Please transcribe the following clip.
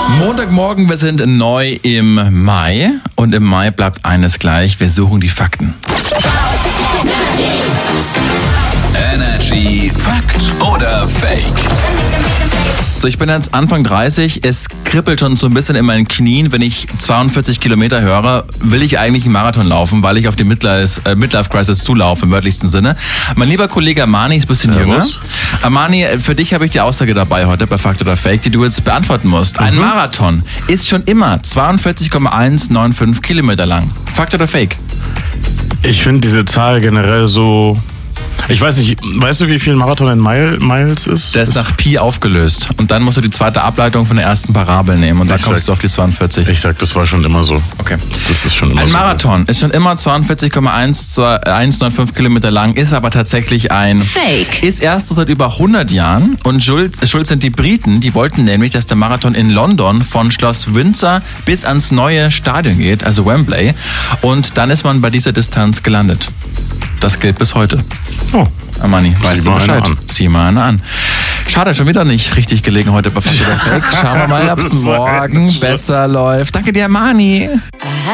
Montagmorgen, wir sind neu im Mai und im Mai bleibt eines gleich, wir suchen die Fakten. Energy Fakt oder Fake? So, ich bin jetzt Anfang 30, es kribbelt schon so ein bisschen in meinen Knien, wenn ich 42 Kilometer höre, will ich eigentlich einen Marathon laufen, weil ich auf die Midlife-Crisis zulaufe, im wörtlichsten Sinne. Mein lieber Kollege Armani ist ein bisschen jünger. Armani, für dich habe ich die Aussage dabei heute bei Fakt oder Fake, die du jetzt beantworten musst. Ein Marathon ist schon immer 42,195 Kilometer lang. Fakt oder Fake? Ich finde diese Zahl generell so... Ich weiß nicht, weißt du, wie viel ein Marathon in Miles ist? Der ist nach Pi aufgelöst. Und dann musst du die zweite Ableitung von der ersten Parabel nehmen. Und da kommst du auf die 42. Ich sag, das war schon immer so. Okay. Das ist schon immer so. Ein Marathon ist schon immer 42,195 Kilometer lang, ist aber tatsächlich ein Fake. Ist erst seit über 100 Jahren. Und schuld sind die Briten, die wollten nämlich, dass der Marathon in London von Schloss Windsor bis ans neue Stadion geht, also Wembley. Und dann ist man bei dieser Distanz gelandet. Das gilt bis heute. Oh. Armani, weißt du Bescheid? Sieh mal eine an. Schade, schon wieder nicht richtig gelegen heute bei Fakt oder Fake. Schauen wir mal, ob es morgen besser läuft. Danke dir, Armani.